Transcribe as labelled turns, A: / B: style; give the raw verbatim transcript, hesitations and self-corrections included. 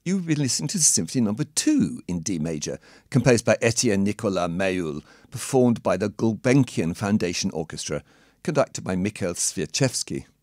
A: You've been listening to Symphony Number Two in D major, composed by Etienne Nicolas Mayul, performed by the Gulbenkian Foundation Orchestra, conducted by Mikhail Sviachevsky.